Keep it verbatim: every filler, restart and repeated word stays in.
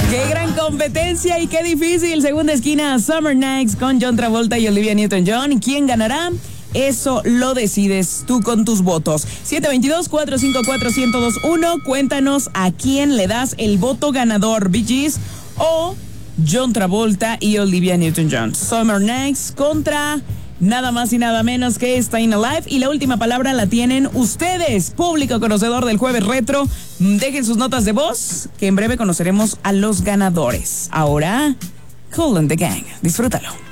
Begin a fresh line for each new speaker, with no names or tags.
Qué gran competencia y qué difícil. Segunda esquina, Summer Nights con John Travolta y Olivia Newton-John. ¿Quién ganará? Eso lo decides tú con tus votos. siete dos dos, cuatro cinco cuatro, uno cero dos uno. Cuéntanos a quién le das el voto ganador, Bee Gees o John Travolta y Olivia Newton-John. Summer Nights contra nada más y nada menos que Staying Alive. Y la última palabra la tienen ustedes, público conocedor del Jueves Retro. Dejen sus notas de voz, que en breve conoceremos a los ganadores. Ahora, Kool and the Gang. Disfrútalo.